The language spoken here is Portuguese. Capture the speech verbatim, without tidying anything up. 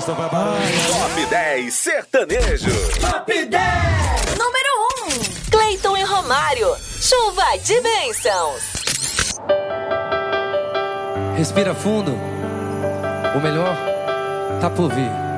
Só vai barulho. Top dez Sertanejo. Top dez. Número um. Cleiton e Romário. Chuva de bênçãos. Respira fundo. O melhor tá por vir.